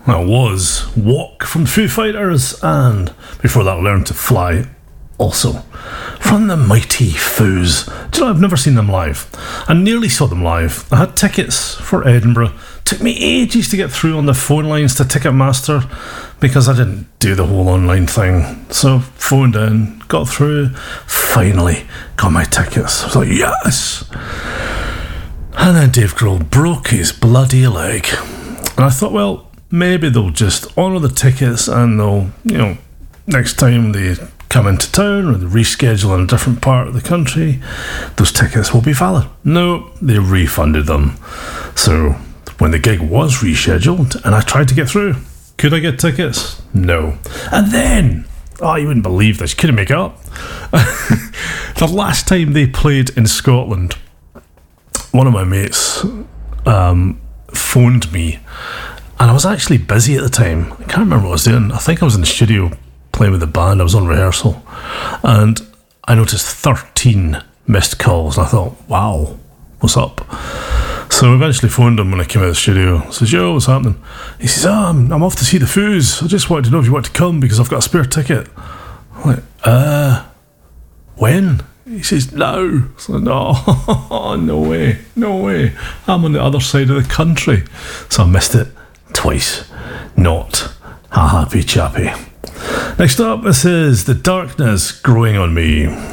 That was Walk from Foo Fighters, and before that, Learn to Fly, also from the Mighty Foos. Do you know, I've never seen them live. I nearly saw them live. I had tickets for Edinburgh. Took me ages to get through on the phone lines to Ticketmaster because I didn't do the whole online thing. So phoned in, got through, finally got my tickets. I was like, yes! And then Dave Grohl broke his bloody leg. And I thought, well, maybe they'll just honour the tickets and they'll, next time they come into town or they reschedule in a different part of the country, those tickets will be valid. No, they refunded them. So when the gig was rescheduled and I tried to get through, could I get tickets? No. And then, you wouldn't believe this, couldn't make it up. The last time they played in Scotland, one of my mates phoned me, and I was actually busy at the time. I can't remember what I was doing. I think I was in the studio playing with the band. I was on rehearsal, and I noticed 13 missed calls, and I thought, wow, what's up? So I eventually phoned him when I came out of the studio. I says, yo, what's happening? He says, I'm off to see the Foos. I just wanted to know if you want to come because I've got a spare ticket. I'm like, when? He says, no. So, no, no way. I'm on the other side of the country. So I missed it twice. Not a happy chappy. Next up, this is The Darkness Growing on Me.